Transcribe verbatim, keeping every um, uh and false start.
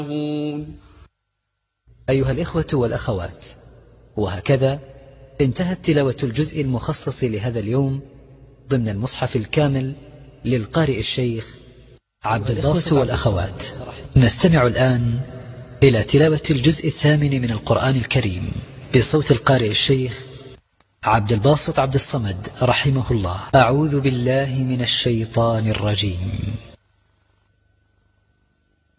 أيها الإخوة والأخوات، وهكذا انتهت تلاوة الجزء المخصص لهذا اليوم ضمن المصحف الكامل للقارئ الشيخ عبد الباسط. والأخوات، نستمع الآن إلى تلاوة الجزء الثامن من القرآن الكريم بصوت القارئ الشيخ عبد الباسط عبد الصمد رحمه الله. أعوذ بالله من الشيطان الرجيم.